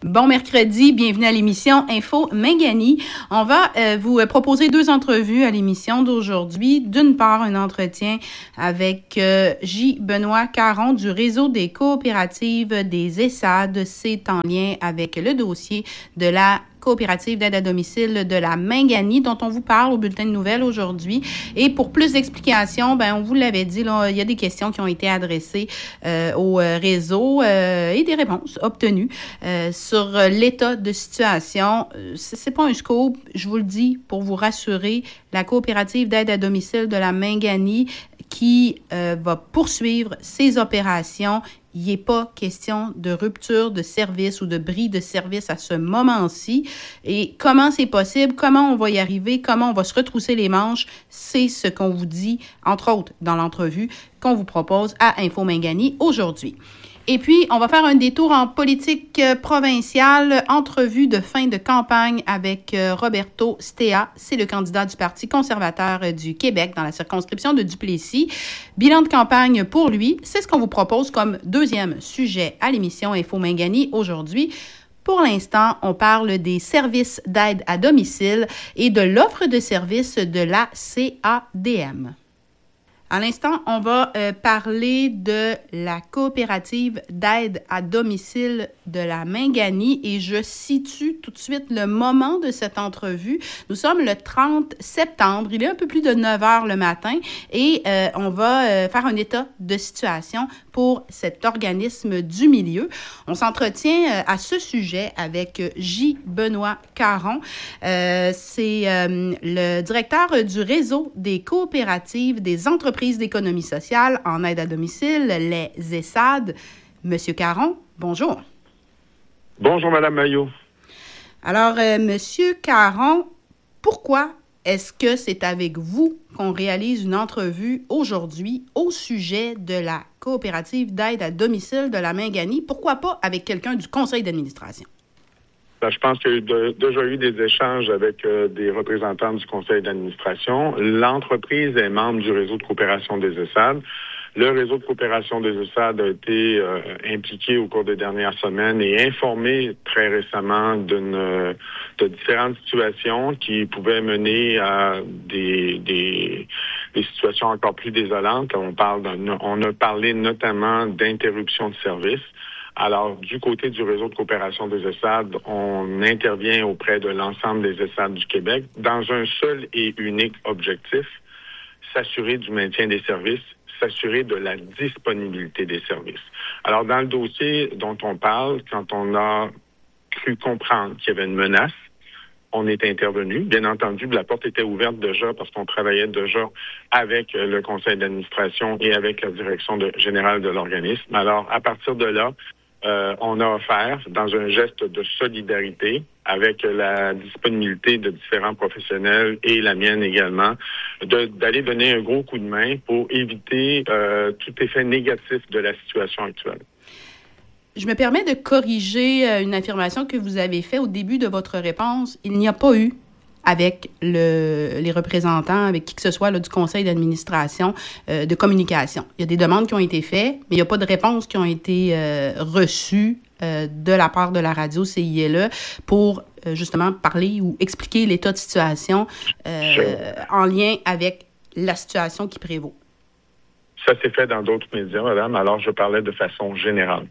Bon mercredi, bienvenue à l'émission Info Mingani. On va vous proposer deux entrevues à l'émission d'aujourd'hui. D'une part, un entretien avec J. Benoît Caron du réseau des coopératives des ESSAD. C'est en lien avec le dossier de la coopérative d'aide à domicile de la Mingani, dont on vous parle au bulletin de nouvelles aujourd'hui. Et pour plus d'explications, on vous l'avait dit, là, il y a des questions qui ont été adressées au réseau et des réponses obtenues sur l'état de situation. C'est pas un scoop, je vous le dis pour vous rassurer. La coopérative d'aide à domicile de la Mingani qui va poursuivre ses opérations. Il n'est pas question de rupture de service ou de bris de service à ce moment-ci. Et comment c'est possible, comment on va y arriver, comment on va se retrousser les manches, c'est ce qu'on vous dit, entre autres, dans l'entrevue qu'on vous propose à Info Mingani aujourd'hui. Et puis, on va faire un détour en politique provinciale, entrevue de fin de campagne avec Roberto Stea. C'est le candidat du Parti conservateur du Québec dans la circonscription de Duplessis. Bilan de campagne pour lui, c'est ce qu'on vous propose comme deuxième sujet à l'émission Info Mingani aujourd'hui. Pour l'instant, on parle des services d'aide à domicile et de l'offre de services de la CADM. À l'instant, on va parler de la coopérative d'aide à domicile de la Mingani et je situe tout de suite le moment de cette entrevue. Nous sommes le 30 septembre, il est un peu plus de 9 heures le matin et on va faire un état de situation pour cet organisme du milieu. On s'entretient à ce sujet avec J. Benoît Caron. C'est le directeur du réseau des coopératives des entreprises d'économie sociale en aide à domicile, les ESSAD. Monsieur Caron, bonjour. Bonjour, Madame Maillot. Alors, Monsieur Caron, pourquoi est-ce que c'est avec vous qu'on réalise une entrevue aujourd'hui au sujet de la coopérative d'aide à domicile de la Mingani? Pourquoi pas avec quelqu'un du conseil d'administration? Je pense qu'il y a déjà eu des échanges avec des représentants du conseil d'administration. L'entreprise est membre du réseau de coopération des ESSAD. Le réseau de coopération des ESSAD a été impliqué au cours des dernières semaines et informé très récemment de différentes situations qui pouvaient mener à des situations encore plus désolantes. On a parlé notamment d'interruption de service. Alors, du côté du réseau de coopération des ESSAD, on intervient auprès de l'ensemble des ESSAD du Québec dans un seul et unique objectif, s'assurer du maintien des services, s'assurer de la disponibilité des services. Alors, dans le dossier dont on parle, quand on a cru comprendre qu'il y avait une menace, on est intervenu. Bien entendu, la porte était ouverte déjà parce qu'on travaillait déjà avec le conseil d'administration et avec la direction générale de l'organisme. Alors, à partir de là, on a offert, dans un geste de solidarité, avec la disponibilité de différents professionnels et la mienne également, d'aller donner un gros coup de main pour éviter tout effet négatif de la situation actuelle. Je me permets de corriger une affirmation que vous avez faite au début de votre réponse. Il n'y a pas eu avec les représentants, avec qui que ce soit là, du conseil d'administration, de communication. Il y a des demandes qui ont été faites, mais il n'y a pas de réponses qui ont été reçues de la part de la radio CILE pour justement parler ou expliquer l'état de situation en lien avec la situation qui prévaut. Ça s'est fait dans d'autres médias, madame, alors je parlais de façon générale.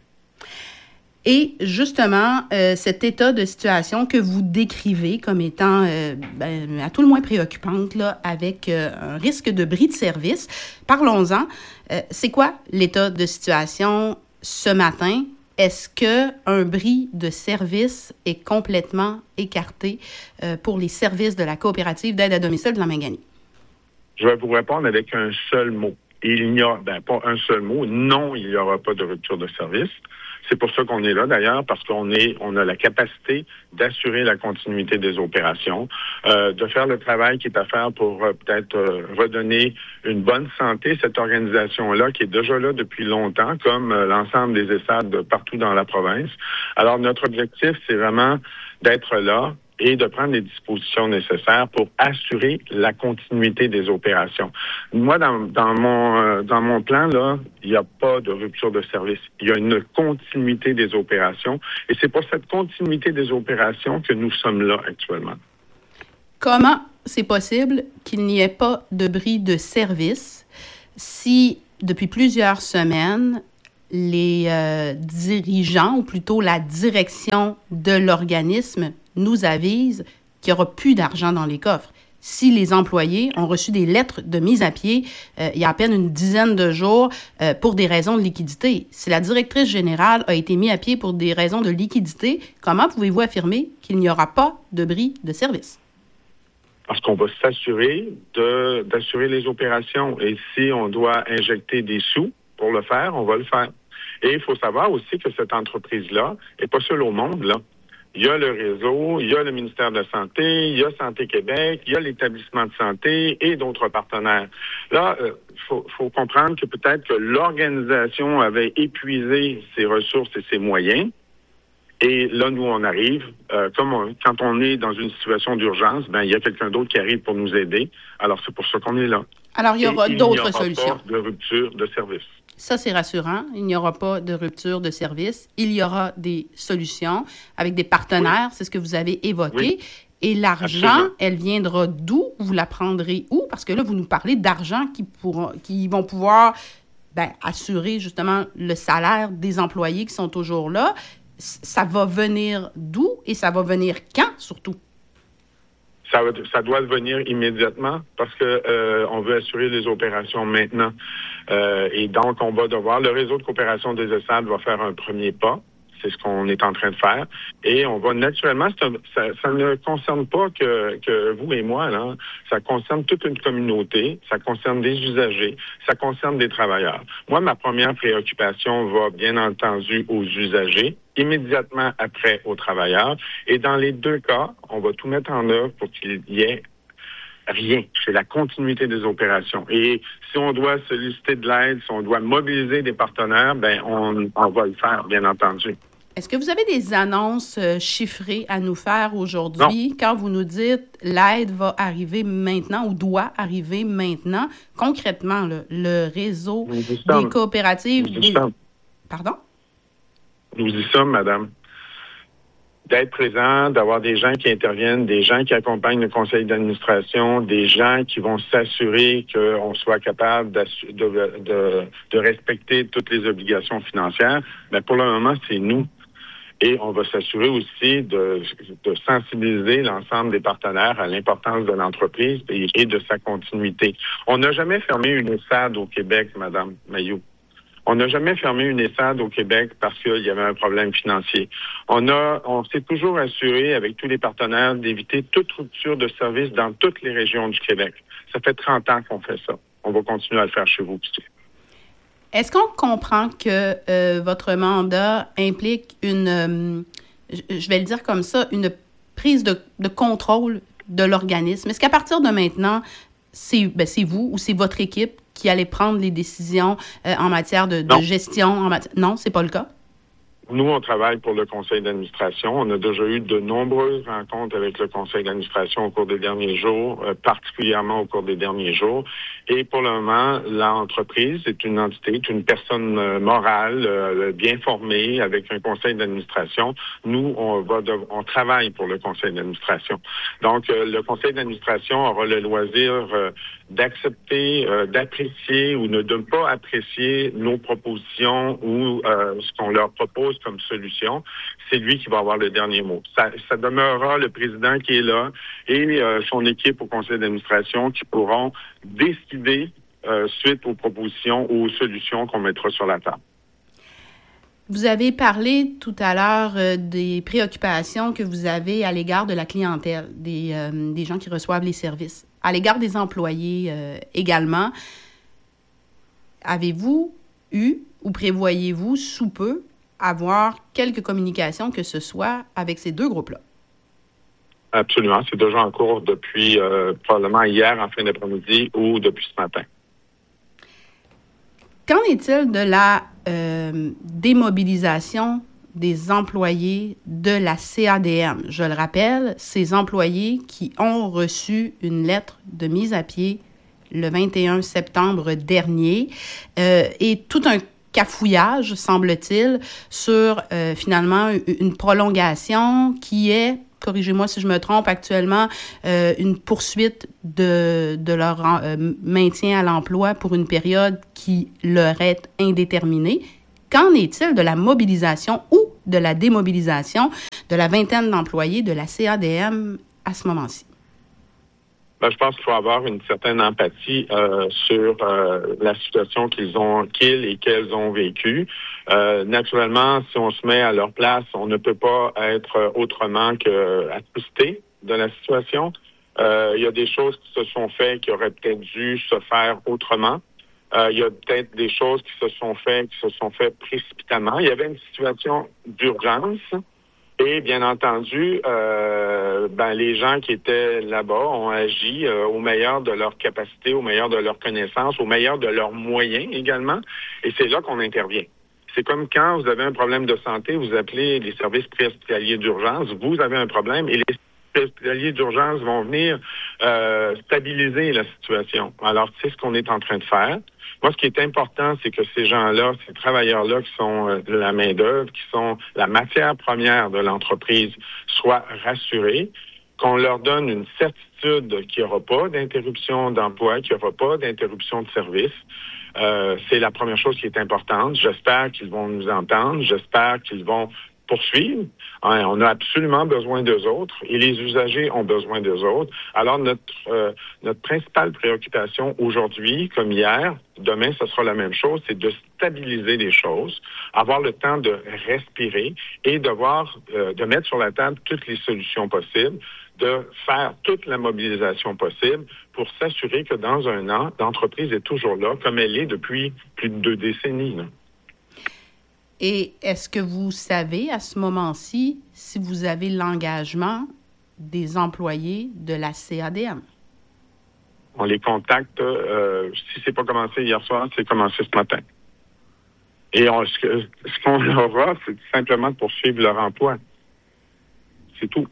Et justement, cet état de situation que vous décrivez comme étant à tout le moins préoccupante, là, avec un risque de bris de service, parlons-en. C'est quoi l'état de situation ce matin? Est-ce qu'un bris de service est complètement écarté pour les services de la coopérative d'aide à domicile de la Mingani? Je vais vous répondre avec un seul mot. Il n'y a pas un seul mot. Non, il n'y aura pas de rupture de service. C'est pour ça qu'on est là, d'ailleurs, parce qu'on a la capacité d'assurer la continuité des opérations, de faire le travail qui est à faire pour peut-être redonner une bonne santé à cette organisation-là, qui est déjà là depuis longtemps, comme l'ensemble des ESSAD partout dans la province. Alors, notre objectif, c'est vraiment d'être là, et de prendre les dispositions nécessaires pour assurer la continuité des opérations. Moi, dans mon plan, là, il n'y a pas de rupture de service. Il y a une continuité des opérations et c'est pour cette continuité des opérations que nous sommes là actuellement. Comment c'est possible qu'il n'y ait pas de bris de service si, depuis plusieurs semaines, les dirigeants, ou plutôt la direction de l'organisme, nous avise qu'il n'y aura plus d'argent dans les coffres? Si les employés ont reçu des lettres de mise à pied il y a à peine une dizaine de jours pour des raisons de liquidité, si la directrice générale a été mise à pied pour des raisons de liquidité, comment pouvez-vous affirmer qu'il n'y aura pas de bris de service? Parce qu'on va s'assurer d'assurer les opérations. Et si on doit injecter des sous pour le faire, on va le faire. Et il faut savoir aussi que cette entreprise-là n'est pas seule au monde, là. Il y a le réseau, il y a le ministère de la Santé, il y a Santé Québec, il y a l'établissement de santé et d'autres partenaires. Là, faut comprendre que peut-être que l'organisation avait épuisé ses ressources et ses moyens. Et là, nous, on arrive, quand on est dans une situation d'urgence, il y a quelqu'un d'autre qui arrive pour nous aider. Alors, c'est pour ça qu'on est là. Alors, il y aura d'autres solutions. Il n'y aura pas de rupture de service. Ça, c'est rassurant. Il n'y aura pas de rupture de service. Il y aura des solutions avec des partenaires. Oui. C'est ce que vous avez évoqué. Oui. Et l'argent, elle viendra d'où? Vous la prendrez où? Parce que là, vous nous parlez d'argent qui vont pouvoir assurer justement le salaire des employés qui sont toujours là. Ça va venir d'où et ça va venir quand, surtout? Ça doit venir immédiatement parce que on veut assurer les opérations maintenant. Et donc, on va devoir... Le réseau de coopération des ESSAD va faire un premier pas. C'est ce qu'on est en train de faire. Et on va naturellement... Ça ne concerne pas que vous et moi, là. Ça concerne toute une communauté. Ça concerne des usagers. Ça concerne des travailleurs. Moi, ma première préoccupation va, bien entendu, aux usagers, immédiatement après aux travailleurs. Et dans les deux cas, on va tout mettre en œuvre pour qu'il y ait rien. C'est la continuité des opérations. Et si on doit solliciter de l'aide, si on doit mobiliser des partenaires, on va le faire, bien entendu. Est-ce que vous avez des annonces chiffrées à nous faire aujourd'hui quand vous nous dites l'aide va arriver maintenant ou doit arriver maintenant? Concrètement, le réseau des coopératives... Pardon? Nous y sommes, madame. D'être présent, d'avoir des gens qui interviennent, des gens qui accompagnent le conseil d'administration, des gens qui vont s'assurer qu'on soit capable de respecter toutes les obligations financières. Mais pour le moment, c'est nous. Et on va s'assurer aussi de sensibiliser l'ensemble des partenaires à l'importance de l'entreprise et de sa continuité. On n'a jamais fermé une ESSAD au Québec, Madame Mailloux. On n'a jamais fermé une ESSAD au Québec parce qu'il y avait un problème financier. On s'est toujours assuré avec tous les partenaires d'éviter toute rupture de service dans toutes les régions du Québec. Ça fait 30 ans qu'on fait ça. On va continuer à le faire chez vous aussi. Est-ce qu'on comprend que votre mandat implique je vais le dire comme ça, une prise de contrôle de l'organisme? Est-ce qu'à partir de maintenant, c'est vous ou c'est votre équipe qui allez prendre les décisions en matière de gestion? Non, c'est pas le cas? Nous, on travaille pour le conseil d'administration. On a déjà eu de nombreuses rencontres avec le conseil d'administration au cours des derniers jours, particulièrement au cours des derniers jours. Et pour le moment, l'entreprise est une entité, est une personne morale, bien formée, avec un conseil d'administration. Nous, on travaille pour le conseil d'administration. Donc, le conseil d'administration aura le loisir d'accepter, d'apprécier ou de ne pas apprécier nos propositions ou ce qu'on leur propose comme solution. C'est lui qui va avoir le dernier mot. Ça demeurera le président qui est là et son équipe au conseil d'administration qui pourront décider suite aux propositions ou aux solutions qu'on mettra sur la table. Vous avez parlé tout à l'heure des préoccupations que vous avez à l'égard de la clientèle, des gens qui reçoivent les services, à l'égard des employés également. Avez-vous eu ou prévoyez-vous sous peu avoir quelques communications que ce soit avec ces deux groupes-là? Absolument. C'est déjà en cours depuis probablement hier en fin d'après-midi ou depuis ce matin. Qu'en est-il de la démobilisation des employés de la CADM. Je le rappelle, ces employés qui ont reçu une lettre de mise à pied le 21 septembre dernier et tout un cafouillage, semble-t-il, sur finalement une prolongation qui est, corrigez-moi si je me trompe, actuellement une poursuite de leur maintien à l'emploi pour une période qui leur est indéterminée. Qu'en est-il de la mobilisation ou de la démobilisation de la vingtaine d'employés de la CADM à ce moment-ci? Je pense qu'il faut avoir une certaine empathie sur la situation qu'ils et qu'elles ont vécue. Naturellement, si on se met à leur place, on ne peut pas être autrement qu'attristé de la situation. Il y a des choses qui se sont faites qui auraient peut-être dû se faire autrement. Il y a peut-être des choses qui se sont faites précipitamment. Il y avait une situation d'urgence. Et bien entendu, les gens qui étaient là-bas ont agi au meilleur de leur capacité, au meilleur de leurs connaissances, au meilleur de leurs moyens également. Et c'est là qu'on intervient. C'est comme quand vous avez un problème de santé, vous appelez les services préhospitaliers d'urgence, vous avez un problème et les préhospitaliers d'urgence vont venir stabiliser la situation. Alors, c'est ce qu'on est en train de faire. Moi, ce qui est important, c'est que ces gens-là, ces travailleurs-là qui sont la main-d'œuvre, qui sont la matière première de l'entreprise, soient rassurés, qu'on leur donne une certitude qu'il n'y aura pas d'interruption d'emploi, qu'il n'y aura pas d'interruption de service. C'est la première chose qui est importante. J'espère qu'ils vont nous entendre. J'espère qu'ils vont poursuivre. On a absolument besoin d'eux autres et les usagers ont besoin d'eux autres. Alors, notre principale préoccupation aujourd'hui, comme hier, demain, ce sera la même chose, c'est de stabiliser les choses, avoir le temps de respirer et de mettre sur la table toutes les solutions possibles, de faire toute la mobilisation possible pour s'assurer que dans un an, l'entreprise est toujours là, comme elle est depuis plus de 2 décennies. Là. Et est-ce que vous savez à ce moment-ci si vous avez l'engagement des employés de la CADM? On les contacte. Si c'est pas commencé hier soir, c'est commencé ce matin. Et ce qu'on leur aura, c'est simplement de poursuivre leur emploi. C'est tout.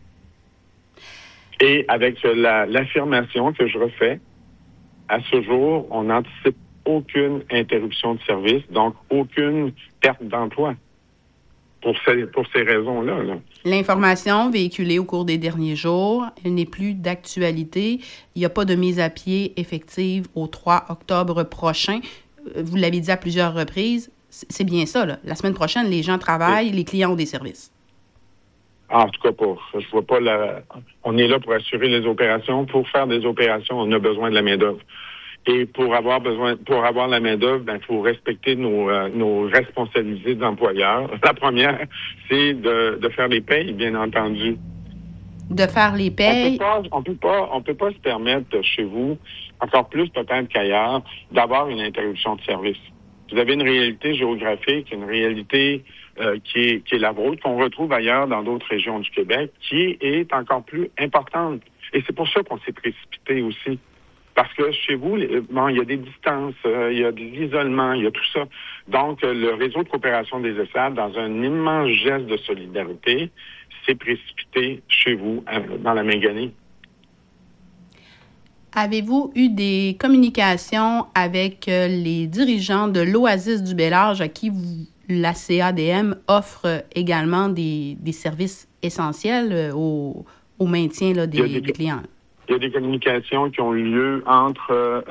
Et avec l'affirmation que je refais, à ce jour, on n'anticipe aucune interruption de service, donc aucune perte d'emploi pour ces raisons-là. Là. L'information véhiculée au cours des derniers jours, elle n'est plus d'actualité. Il n'y a pas de mise à pied effective au 3 octobre prochain. Vous l'avez dit à plusieurs reprises, c'est bien ça. Là. La semaine prochaine, les gens travaillent, les clients ont des services. En tout cas, je vois pas on est là pour assurer les opérations. Pour faire des opérations, on a besoin de la main-d'œuvre. Et pour avoir la main-d'œuvre, il faut respecter nos responsabilités d'employeurs. La première, c'est de faire les payes, bien entendu. De faire les payes. On peut pas se permettre chez vous, encore plus peut-être qu'ailleurs, d'avoir une interruption de service. Vous avez une réalité géographique, une réalité qui est la vôtre, qu'on retrouve ailleurs dans d'autres régions du Québec, qui est encore plus importante. Et c'est pour ça qu'on s'est précipité aussi. Parce que chez vous, il y a des distances, il y a de l'isolement, il y a tout ça. Donc, le réseau de coopération des ESSAD, dans un immense geste de solidarité, s'est précipité chez vous, dans la Mingani. Avez-vous eu des communications avec les dirigeants de l'Oasis du Bel-Âge à qui la CADM offre également des services essentiels au maintien là, des clients? Il y a des communications qui ont eu lieu entre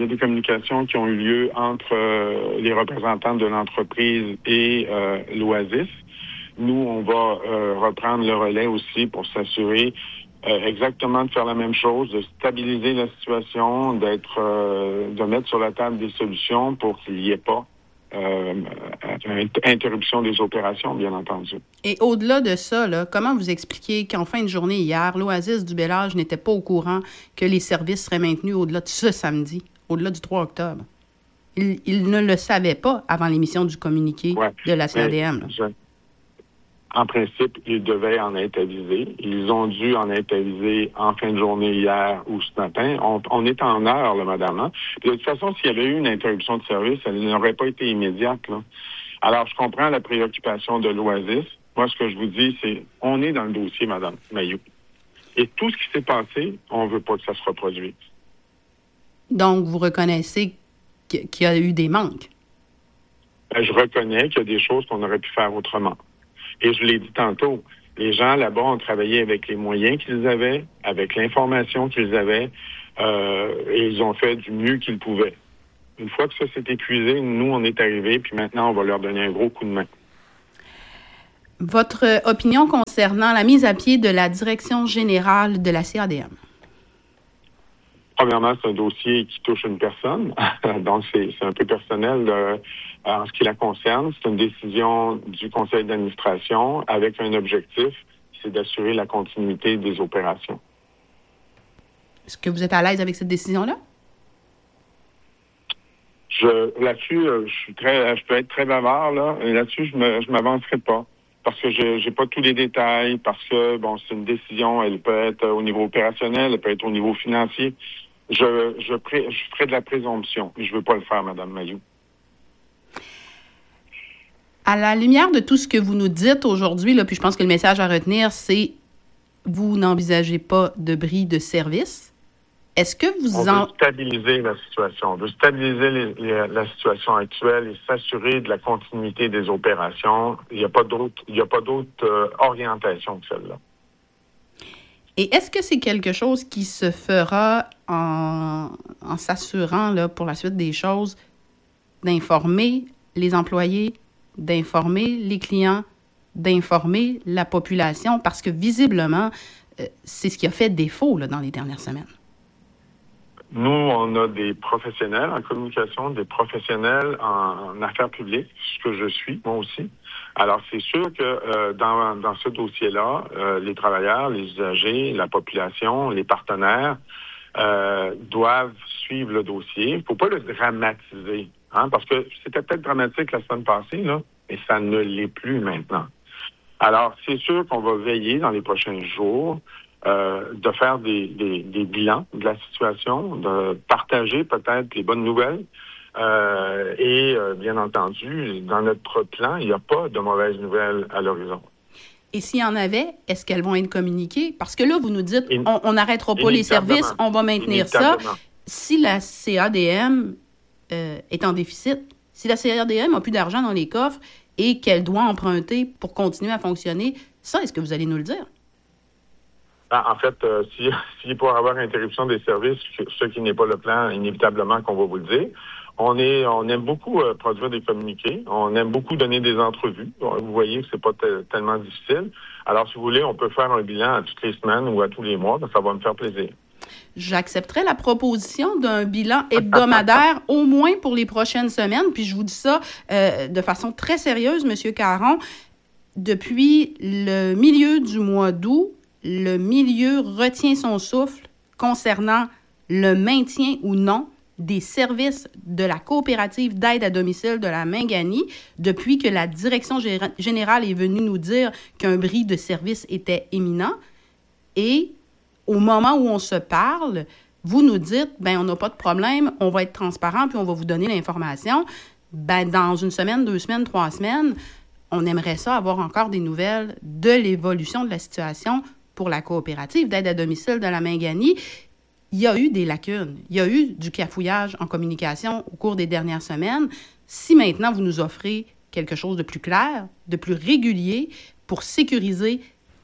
les représentants de l'entreprise et l'Oasis. Nous, on va reprendre le relais aussi pour s'assurer exactement de faire la même chose, de stabiliser la situation, de mettre sur la table des solutions pour qu'il n'y ait pas interruption des opérations, bien entendu. Et au-delà de ça, là, comment vous expliquez qu'en fin de journée hier, l'Oasis du Bel-Âge n'était pas au courant que les services seraient maintenus au-delà de ce samedi, au-delà du 3 octobre? Ils ne le savaient pas avant l'émission du communiqué de la CADM. En principe, ils devaient en être avisés. Ils ont dû en être avisés en fin de journée hier ou ce matin. On est en heure, là, madame. Hein? De toute façon, s'il y avait eu une interruption de service, elle n'aurait pas été immédiate. Là. Alors, je comprends la préoccupation de l'Oasis. Moi, ce que je vous dis, c'est on est dans le dossier, Mme Mailloux. Et tout ce qui s'est passé, on ne veut pas que ça se reproduise. Donc, vous reconnaissez qu'il y a eu des manques? Je reconnais qu'il y a des choses qu'on aurait pu faire autrement. Et je l'ai dit tantôt, les gens là-bas ont travaillé avec les moyens qu'ils avaient, avec l'information qu'ils avaient, et ils ont fait du mieux qu'ils pouvaient. Une fois que ça s'est épuisé, nous, on est arrivés, puis maintenant, on va leur donner un gros coup de main. Votre opinion concernant la mise à pied de la direction générale de la CADM? Premièrement, c'est un dossier qui touche une personne, donc c'est un peu personnel en ce qui la concerne. C'est une décision du conseil d'administration avec un objectif, c'est d'assurer la continuité des opérations. Est-ce que vous êtes à l'aise avec cette décision-là? Là-dessus, je peux être très bavard, là. Et là-dessus, je m'avancerai pas. Parce que j'ai pas tous les détails, parce que, bon, c'est une décision, elle peut être au niveau opérationnel, elle peut être au niveau financier. Je ferai de la présomption. Je veux pas le faire, Mme Mailloux. À la lumière de tout ce que vous nous dites aujourd'hui, là, puis je pense que le message à retenir, c'est vous n'envisagez pas de bris de service. Est-ce que vous On veut stabiliser la situation. On veut stabiliser la situation actuelle et s'assurer de la continuité des opérations. Il n'y a pas d'autre orientation que celle-là. Et est-ce que c'est quelque chose qui se fera en s'assurant, là, pour la suite des choses, d'informer les employés, d'informer les clients, d'informer la population? Parce que visiblement, c'est ce qui a fait défaut là, dans les dernières semaines. Nous, on a des professionnels en communication, des professionnels en affaires publiques, ce que je suis, moi aussi. Alors, c'est sûr que dans ce dossier-là, les travailleurs, les usagers, la population, les partenaires doivent suivre le dossier. Il ne faut pas le dramatiser, hein, parce que c'était peut-être dramatique la semaine passée, là, mais ça ne l'est plus maintenant. Alors, c'est sûr qu'on va veiller dans les prochains jours de faire des bilans de la situation, de partager peut-être les bonnes nouvelles. Et bien entendu, dans notre plan, il n'y a pas de mauvaises nouvelles à l'horizon. Et s'il y en avait, est-ce qu'elles vont être communiquées? Parce que là, vous nous dites, on n'arrêtera pas les services, on va maintenir ça. Si la CADM est en déficit, si la CADM n'a plus d'argent dans les coffres et qu'elle doit emprunter pour continuer à fonctionner, ça, est-ce que vous allez nous le dire? En fait, s'il peut y avoir interruption des services, ce qui n'est pas le plan, inévitablement qu'on va vous le dire. On aime beaucoup produire des communiqués. On aime beaucoup donner des entrevues. Vous voyez que c'est pas tellement difficile. Alors, si vous voulez, on peut faire un bilan à toutes les semaines ou à tous les mois. Ça va me faire plaisir. J'accepterais la proposition d'un bilan hebdomadaire, au moins pour les prochaines semaines. Puis je vous dis ça de façon très sérieuse, M. Caron. Depuis le milieu du mois d'août, le milieu retient son souffle concernant le maintien ou non des services de la coopérative d'aide à domicile de la Mingani depuis que la direction générale est venue nous dire qu'un bris de service était imminent. Et au moment où on se parle, vous nous dites, on n'a pas de problème, on va être transparent puis on va vous donner l'information. Dans une semaine, 2 semaines, 3 semaines, on aimerait ça avoir encore des nouvelles de l'évolution de la situation pour la coopérative d'aide à domicile de la Mingani. Il y a eu des lacunes. Il y a eu du cafouillage en communication au cours des dernières semaines. Si maintenant vous nous offrez quelque chose de plus clair, de plus régulier pour sécuriser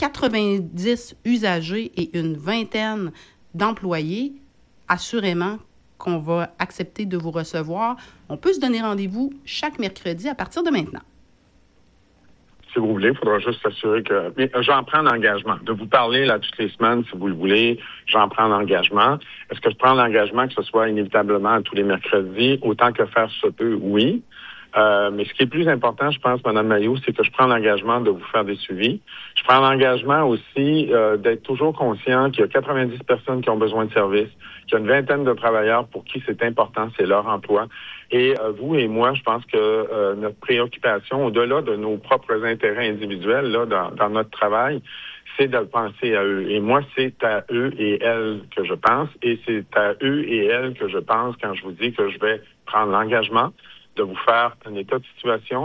90 usagers et une vingtaine d'employés, assurément qu'on va accepter de vous recevoir. On peut se donner rendez-vous chaque mercredi à partir de maintenant. Si vous voulez, il faudra juste s'assurer que... Mais j'en prends l'engagement. De vous parler là toutes les semaines, si vous le voulez, j'en prends l'engagement. Est-ce que je prends l'engagement que ce soit inévitablement tous les mercredis, autant que faire se peut? Oui. Mais ce qui est plus important, je pense, Mme Mailloux, c'est que je prends l'engagement de vous faire des suivis. Je prends l'engagement aussi d'être toujours conscient qu'il y a 90 personnes qui ont besoin de services, qu'il y a une vingtaine de travailleurs pour qui c'est important, c'est leur emploi. Et vous et moi, je pense que notre préoccupation, au-delà de nos propres intérêts individuels là, dans notre travail, c'est de penser à eux. Et moi, c'est à eux et elles que je pense. Et c'est à eux et elles que je pense quand je vous dis que je vais prendre l'engagement de vous faire un état de situation.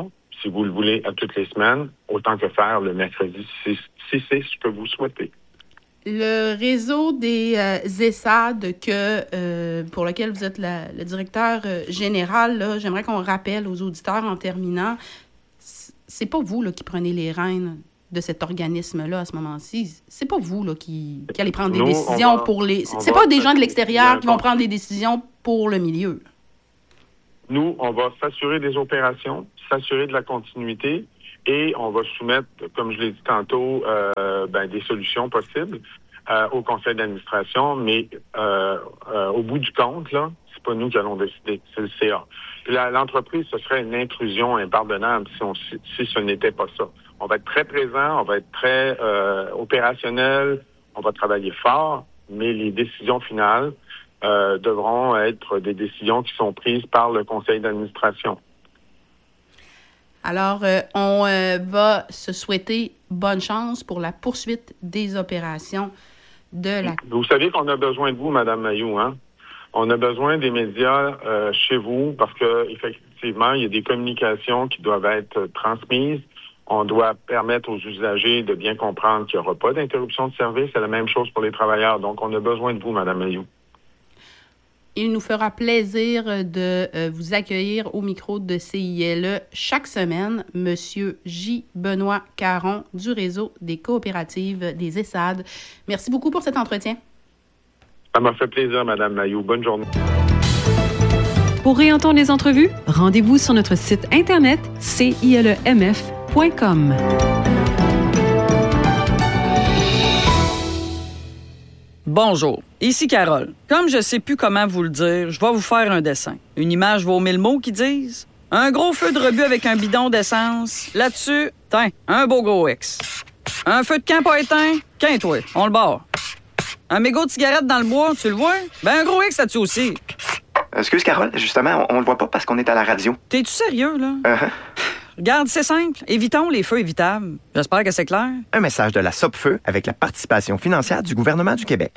si vous le voulez, à toutes les semaines, autant que faire le mercredi, si c'est ce que vous souhaitez. Le réseau des ESSAD pour lequel vous êtes le directeur général, là, j'aimerais qu'on rappelle aux auditeurs en terminant, c'est pas vous là, qui prenez les rênes de cet organisme-là à ce moment-ci. C'est pas vous là, qui allez prendre des décisions pour les... C'est pas des gens de l'extérieur qui vont prendre des décisions pour le milieu. Nous, on va s'assurer des opérations, s'assurer de la continuité et on va soumettre, comme je l'ai dit tantôt, des solutions possibles au conseil d'administration, mais au bout du compte, là, c'est pas nous qui allons décider, c'est le CA. L'entreprise, ce serait une intrusion impardonnable si ce n'était pas ça. On va être très présent, on va être très opérationnel, on va travailler fort, mais les décisions finales devront être des décisions qui sont prises par le conseil d'administration. Alors, on va se souhaiter bonne chance pour la poursuite des opérations de la... Vous savez qu'on a besoin de vous, Mme Mailloux, hein? On a besoin des médias chez vous parce que effectivement, il y a des communications qui doivent être transmises. On doit permettre aux usagers de bien comprendre qu'il n'y aura pas d'interruption de service. C'est la même chose pour les travailleurs. Donc, on a besoin de vous, Mme Mailloux. Il nous fera plaisir de vous accueillir au micro de CILE chaque semaine, Monsieur J. Benoît Caron du réseau des coopératives des ESSAD. Merci beaucoup pour cet entretien. Ça m'a fait plaisir, Mme Mailloux. Bonne journée. Pour réentendre les entrevues, rendez-vous sur notre site internet cilemf.com. Bonjour, ici Carole. Comme je sais plus comment vous le dire, je vais vous faire un dessin. Une image vaut 1000 mots qui disent. Un gros feu de rebut avec un bidon d'essence. Là-dessus, tiens, un beau gros X. Un feu de camp pas éteint, toi, on le barre. Un mégot de cigarette dans le bois, tu le vois? Ben un gros X là-dessus aussi. Excuse Carole, justement, on le voit pas parce qu'on est à la radio. T'es-tu sérieux, là? Regarde, c'est simple. Évitons les feux évitables. J'espère que c'est clair. Un message de la Sopfeu avec la participation financière du gouvernement du Québec.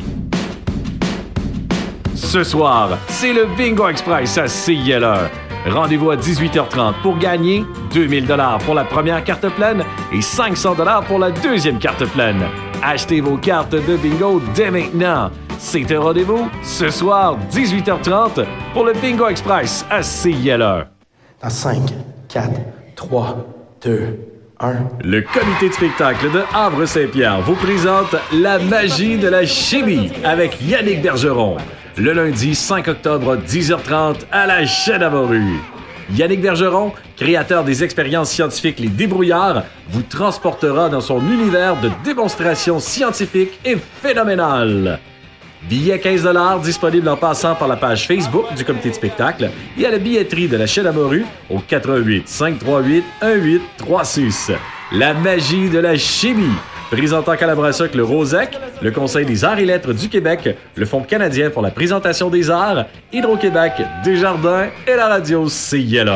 Ce soir, c'est le Bingo Express à CILE. Rendez-vous à 18h30 pour gagner 2000 $ pour la première carte pleine et 500 $ pour la deuxième carte pleine. Achetez vos cartes de bingo dès maintenant. C'est un rendez-vous ce soir, 18h30 pour le Bingo Express à CILE. Dans 5, 4, 3, 2, 1. Le comité de spectacle de Havre-Saint-Pierre vous présente La magie de la chimie avec Yannick Bergeron. Le lundi 5 octobre, 10h30 à la Chêne-Amoru. Yannick Bergeron, créateur des expériences scientifiques Les Débrouillards, vous transportera dans son univers de démonstrations scientifiques et phénoménales. Billets 15 $ disponibles en passant par la page Facebook du comité de spectacle et à la billetterie de la Chêne-Amoru au 88 538 1836. La magie de la chimie. Présentant en collaboration avec le Rosec, le Conseil des arts et lettres du Québec, le Fonds canadien pour la présentation des arts, Hydro-Québec, Desjardins et la radio CILE.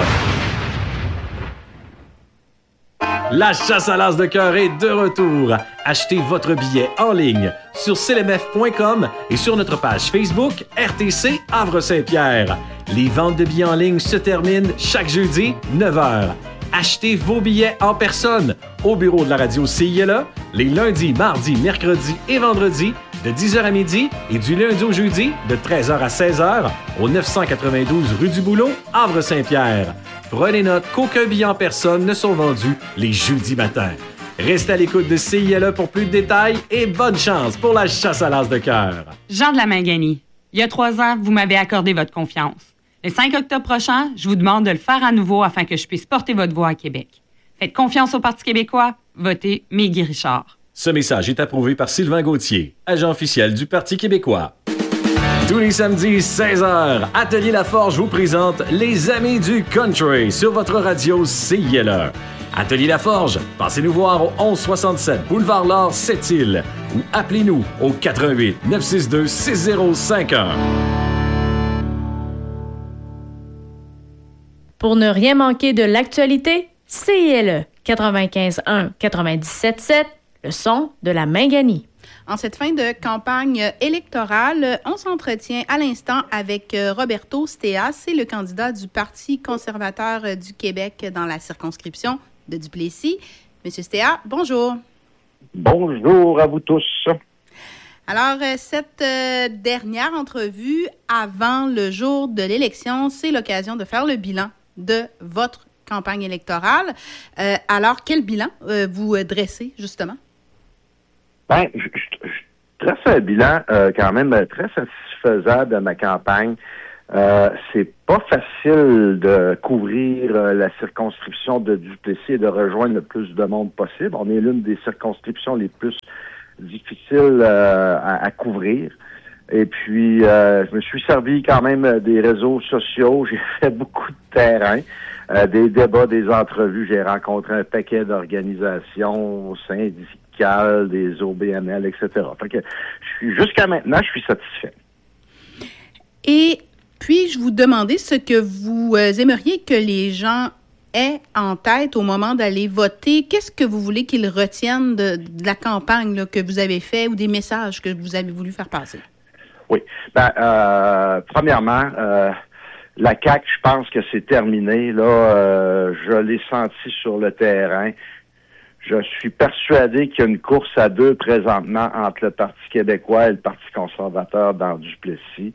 La chasse à l'as de cœur est de retour. Achetez votre billet en ligne sur clemf.com et sur notre page Facebook RTC Havre-Saint-Pierre. Les ventes de billets en ligne se terminent chaque jeudi, 9h. Achetez vos billets en personne au bureau de la radio CILE les lundis, mardis, mercredis et vendredis de 10h à midi et du lundi au jeudi de 13h à 16h au 992 rue du Boulot, Havre-Saint-Pierre. Prenez note qu'aucun billet en personne ne sont vendus les jeudis matins. Restez à l'écoute de CILE pour plus de détails et bonne chance pour la chasse à l'as de cœur. Jean de la Manganie, il y a 3 ans, vous m'avez accordé votre confiance. Le 5 octobre prochain, je vous demande de le faire à nouveau afin que je puisse porter votre voix à Québec. Faites confiance au Parti québécois, votez Mégui Richard. Ce message est approuvé par Sylvain Gauthier, agent officiel du Parti québécois. Tous les samedis, 16h, Atelier Laforge vous présente Les Amis du Country sur votre radio CILE. Atelier Laforge, passez-nous voir au 1167 Boulevard L'Or, Sept-Îles ou appelez-nous au 88 962 6051. Pour ne rien manquer de l'actualité, CILE 95.1 97.7, le son de la Manganie. En cette fin de campagne électorale, on s'entretient à l'instant avec Roberto Stea, c'est le candidat du Parti conservateur du Québec dans la circonscription de Duplessis. Monsieur Stea, bonjour. Bonjour à vous tous. Alors, cette dernière entrevue avant le jour de l'élection, c'est l'occasion de faire le bilan de votre campagne électorale. Alors, quel bilan vous dressez, justement? Bien, je dresse un bilan quand même très satisfaisant de ma campagne. C'est pas facile de couvrir la circonscription de Duplessis et de rejoindre le plus de monde possible. On est l'une des circonscriptions les plus difficiles à couvrir. Et puis, je me suis servi quand même des réseaux sociaux. J'ai fait beaucoup de terrain, des débats, des entrevues. J'ai rencontré un paquet d'organisations syndicales, des OBNL, etc. Fait que jusqu'à maintenant, je suis satisfait. Et puis-je vous demander ce que vous aimeriez que les gens aient en tête au moment d'aller voter? Qu'est-ce que vous voulez qu'ils retiennent de la campagne là, que vous avez fait ou des messages que vous avez voulu faire passer? Oui. Premièrement, la CAQ, je pense que c'est terminé. Là, je l'ai senti sur le terrain. Je suis persuadé qu'il y a une course à deux présentement entre le Parti québécois et le Parti conservateur dans Duplessis.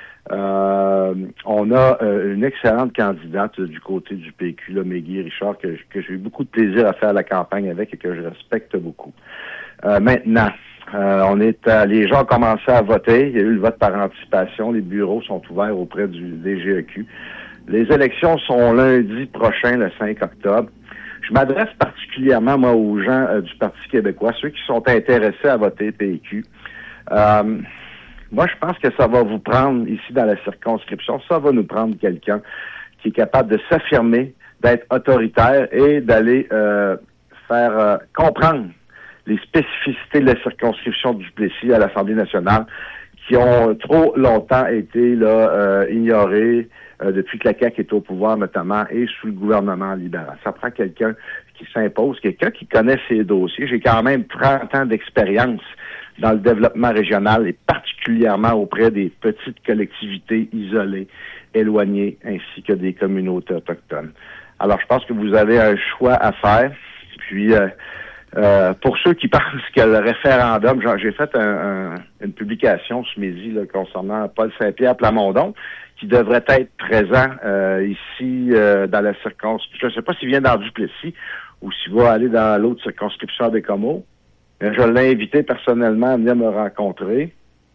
On a une excellente candidate du côté du PQ, là, Mégui Richard, que j'ai eu beaucoup de plaisir à faire la campagne avec et que je respecte beaucoup. Maintenant, les gens ont commencé à voter. Il y a eu le vote par anticipation. Les bureaux sont ouverts auprès du DGEQ. Les élections sont lundi prochain, le 5 octobre. Je m'adresse particulièrement, moi, aux gens du Parti québécois, ceux qui sont intéressés à voter PQ. Moi, je pense que ça va vous prendre, ici, dans la circonscription, ça va nous prendre quelqu'un qui est capable de s'affirmer, d'être autoritaire et d'aller faire comprendre les spécificités de la circonscription du Duplessis à l'Assemblée nationale qui ont trop longtemps été là ignorées depuis que la CAQ est au pouvoir, notamment, et sous le gouvernement libéral. Ça prend quelqu'un qui s'impose, quelqu'un qui connaît ses dossiers. J'ai quand même 30 ans d'expérience dans le développement régional et particulièrement auprès des petites collectivités isolées, éloignées, ainsi que des communautés autochtones. Alors, je pense que vous avez un choix à faire. Puis, pour ceux qui pensent que le référendum, j'ai fait une publication ce midi là, concernant Paul Saint-Pierre Plamondon, qui devrait être présent ici dans la circonscription. Je ne sais pas s'il vient dans Duplessis ou s'il va aller dans l'autre circonscription des Comeaux. Je l'ai invité personnellement à venir me rencontrer.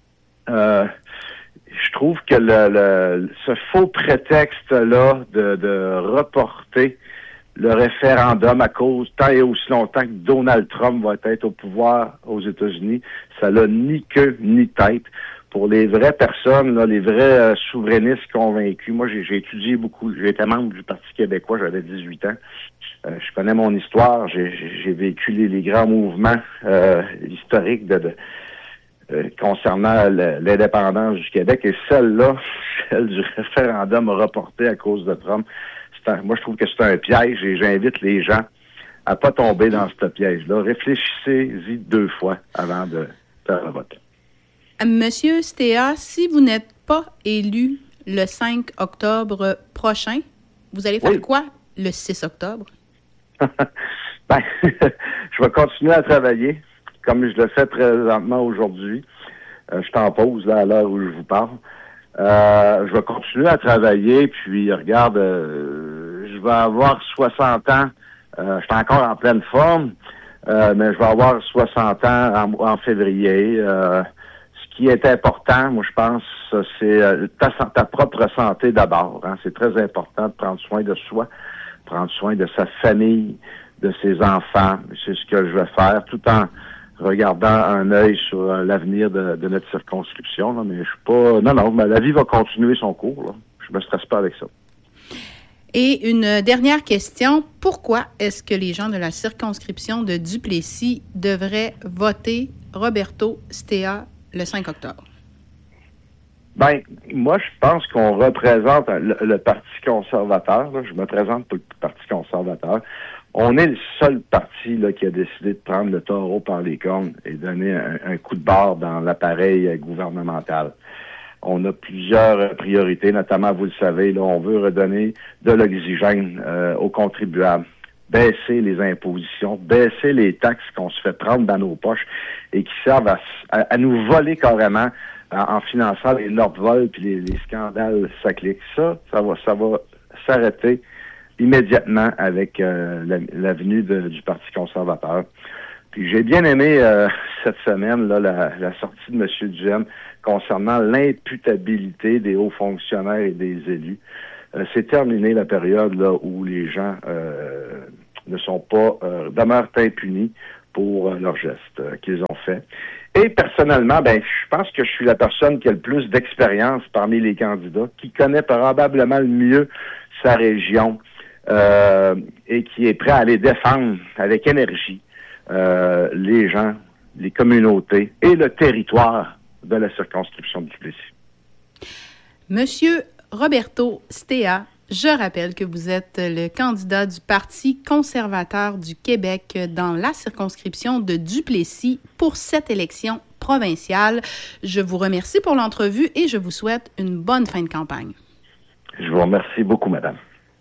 Je trouve que ce faux prétexte-là de reporter le référendum à cause, tant et aussi longtemps que Donald Trump va être au pouvoir aux États-Unis, ça n'a ni queue ni tête. Pour les vraies personnes, là, les vrais souverainistes convaincus, moi j'ai étudié beaucoup, j'étais membre du Parti québécois, j'avais 18 ans. Je connais mon histoire, j'ai vécu les grands mouvements historiques concernant l'indépendance du Québec et celle du référendum reporté à cause de Trump. Moi, je trouve que c'est un piège et j'invite les gens à pas tomber dans ce piège-là. Réfléchissez-y 2 fois avant de faire le vote. Monsieur Stea, si vous n'êtes pas élu le 5 octobre prochain, vous allez faire quoi le 6 octobre? Je vais continuer à travailler comme je le fais présentement aujourd'hui. Je suis en pause là, à l'heure où je vous parle. Je vais continuer à travailler, puis regarde, je vais avoir 60 ans. Je suis encore en pleine forme, mais je vais avoir 60 ans en février. Ce qui est important, moi je pense, c'est ta propre santé d'abord. Hein. C'est très important de prendre soin de soi, prendre soin de sa famille, de ses enfants. C'est ce que je vais faire, tout en regardant un œil sur l'avenir de notre circonscription. Là. Mais je suis pas... Non, mais la vie va continuer son cours. Là. Je me stresse pas avec ça. Et une dernière question. Pourquoi est-ce que les gens de la circonscription de Duplessis devraient voter Roberto Stea le 5 octobre? Ben, moi, je pense qu'on représente le Parti conservateur. Là. Je me présente pour le Parti conservateur. On est le seul parti là, qui a décidé de prendre le taureau par les cornes et donner un coup de barre dans l'appareil gouvernemental. On a plusieurs priorités, notamment, vous le savez, là, on veut redonner de l'oxygène aux contribuables, baisser les impositions, baisser les taxes qu'on se fait prendre dans nos poches et qui servent à nous voler carrément en finançant les Nordvols puis les scandales sacliques. Ça va s'arrêter immédiatement avec la venue du Parti conservateur. Puis j'ai bien aimé cette semaine là, la sortie de M. Duhaime concernant l'imputabilité des hauts fonctionnaires et des élus. C'est terminé la période là où les gens ne sont pas demeurent impunis pour leurs gestes qu'ils ont faits. Et personnellement, je pense que je suis la personne qui a le plus d'expérience parmi les candidats, qui connaît probablement le mieux sa région et qui est prêt à aller défendre avec énergie les gens, les communautés et le territoire de la circonscription du Duplessis. Monsieur Roberto Stea, je rappelle que vous êtes le candidat du Parti conservateur du Québec dans la circonscription de Duplessis pour cette élection provinciale. Je vous remercie pour l'entrevue et je vous souhaite une bonne fin de campagne. Je vous remercie beaucoup, madame.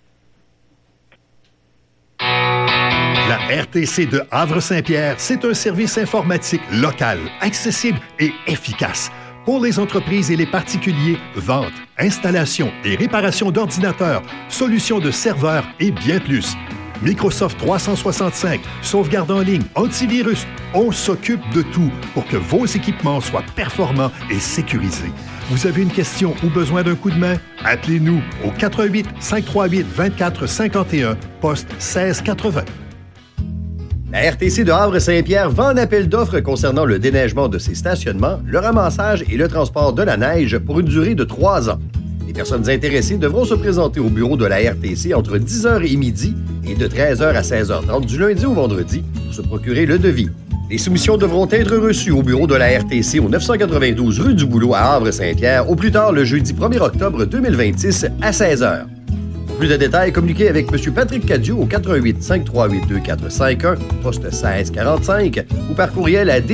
La RTC de Havre-Saint-Pierre, c'est un service informatique local, accessible et efficace. Pour les entreprises et les particuliers, vente, installation et réparation d'ordinateurs, solutions de serveurs et bien plus. Microsoft 365, sauvegarde en ligne, antivirus, on s'occupe de tout pour que vos équipements soient performants et sécurisés. Vous avez une question ou besoin d'un coup de main? Appelez-nous au 88 538 24 51, poste 1680. La RTC de Havre-Saint-Pierre vend un appel d'offres concernant le déneigement de ses stationnements, le ramassage et le transport de la neige pour une durée de 3 ans. Les personnes intéressées devront se présenter au bureau de la RTC entre 10h et midi et de 13h à 16h30 du lundi au vendredi pour se procurer le devis. Les soumissions devront être reçues au bureau de la RTC au 992 rue du Boulot à Havre-Saint-Pierre au plus tard le jeudi 1er octobre 2026 à 16h. Pour plus de détails, communiquez avec M. Patrick Cadieux au 88 538 2451, poste 1645 ou par courriel à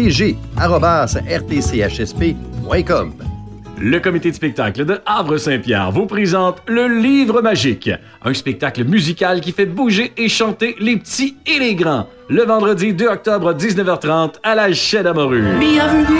dg@rtchsp.com. Le comité de spectacle de Havre-Saint-Pierre vous présente Le Livre Magique, un spectacle musical qui fait bouger et chanter les petits et les grands. Le vendredi 2 octobre 19h30 à la Chaîne à Morue. Bienvenue